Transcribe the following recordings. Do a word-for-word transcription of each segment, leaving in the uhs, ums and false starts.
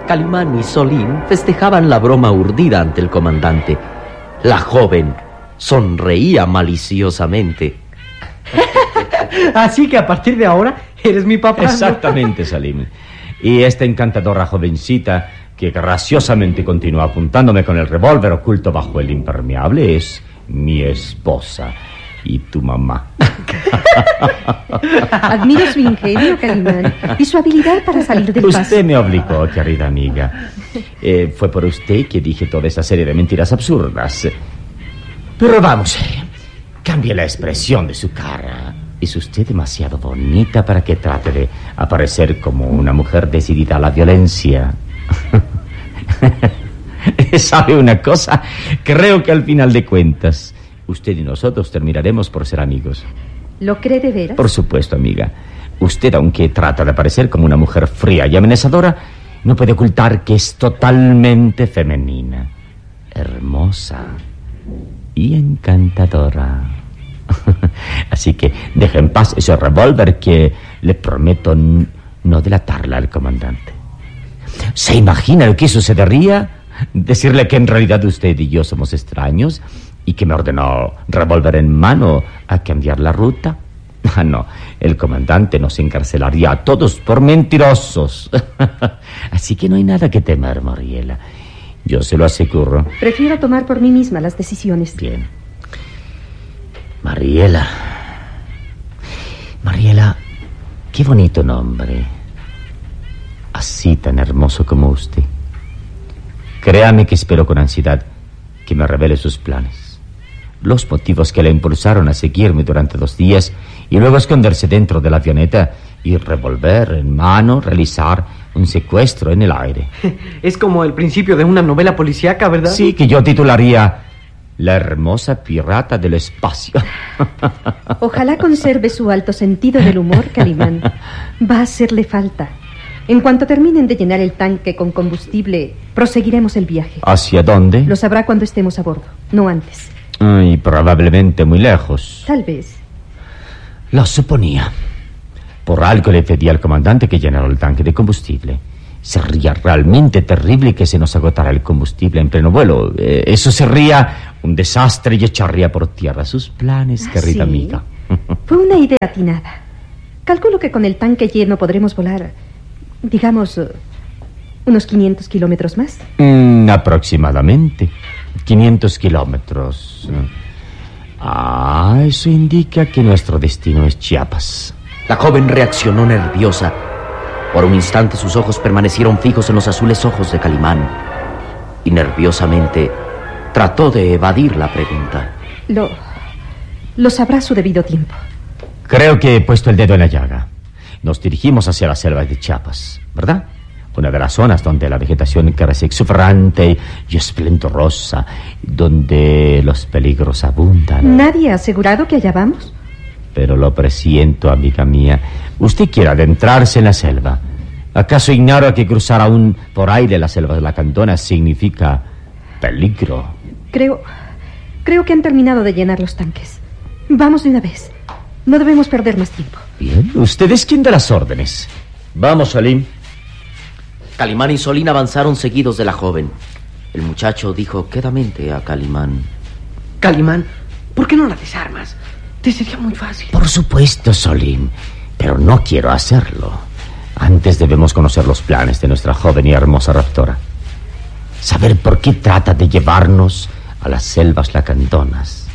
Calimán y Solín festejaban la broma urdida ante el comandante. La joven sonreía maliciosamente. Así que a partir de ahora eres mi papá. Exactamente, Salim. Y esta encantadora jovencita que graciosamente continúa apuntándome con el revólver oculto bajo el impermeable es mi esposa y tu mamá. Admiro su ingenio, Calimán, y su habilidad para salir del paso. Usted me obligó, querida amiga. Eh, fue por usted que dije toda esa serie de mentiras absurdas. Pero vamos, cambie la expresión de su cara. Es usted demasiado bonita para que trate de aparecer como una mujer decidida a la violencia. ¿Sabe una cosa? Creo que al final de cuentas usted y nosotros terminaremos por ser amigos. ¿Lo cree de veras? Por supuesto, amiga. Usted, aunque trata de parecer como una mujer fría y amenazadora, no puede ocultar que es totalmente femenina, hermosa y encantadora. Así que deje en paz ese revólver que le prometo no delatarla al comandante. ¿Se imagina lo que sucedería? Decirle que en realidad usted y yo somos extraños y que me ordenó revólver en mano a cambiar la ruta. Ah, no, el comandante nos encarcelaría a todos por mentirosos. Así que no hay nada que temer, Mariela. Yo se lo aseguro. Prefiero tomar por mí misma las decisiones. Bien. Mariela. Mariela, qué bonito nombre. Así tan hermoso como usted. Créame que espero con ansiedad que me revele sus planes, los motivos que le impulsaron a seguirme durante dos días y luego esconderse dentro de la avioneta y, revólver en mano, realizar un secuestro en el aire. Es como el principio de una novela policíaca, ¿verdad? Sí, que yo titularía La hermosa pirata del espacio. Ojalá conserve su alto sentido del humor, Calimán. Va a hacerle falta. En cuanto terminen de llenar el tanque con combustible, proseguiremos el viaje. ¿Hacia dónde? Lo sabrá cuando estemos a bordo, no antes. Y probablemente muy lejos. Tal vez. Lo suponía. Por algo le pedí al comandante que llenara el tanque de combustible. Sería realmente terrible que se nos agotara el combustible en pleno vuelo. Eh, eso sería un desastre y echaría por tierra sus planes, querida ¿Sí? amiga. Fue una idea atinada. Calculo que con el tanque lleno podremos volar, digamos, unos quinientos kilómetros más. Mm, aproximadamente. quinientos kilómetros. Ah, eso indica que nuestro destino es Chiapas. La joven reaccionó nerviosa. Por un instante sus ojos permanecieron fijos en los azules ojos de Calimán y nerviosamente trató de evadir la pregunta. Lo... lo sabrá a su debido tiempo. Creo que he puesto el dedo en la llaga. Nos dirigimos hacia las selvas de Chiapas, ¿verdad? Una de las zonas donde la vegetación crece exuberante y esplendorosa, donde los peligros abundan. ¿Nadie ha asegurado que allá vamos? Pero lo presiento, amiga mía. Usted quiere adentrarse en la selva. ¿Acaso ignora que cruzar aún por aire la selva de la Candona significa peligro? Creo... creo que han terminado de llenar los tanques. Vamos de una vez. No debemos perder más tiempo. Bien, usted es quien da las órdenes. Vamos, Salim. Calimán y Solín avanzaron seguidos de la joven. El muchacho dijo quedamente a Calimán: Calimán, ¿por qué no la desarmas? Te sería muy fácil. Por supuesto, Solín, pero no quiero hacerlo. Antes debemos conocer los planes de nuestra joven y hermosa raptora. Saber por qué trata de llevarnos a las selvas lacandonas.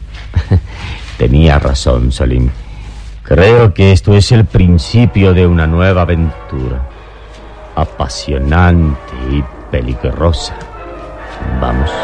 Tenía razón, Solín. Creo que esto es el principio de una nueva aventura. Apasionante y peligrosa. Vamos.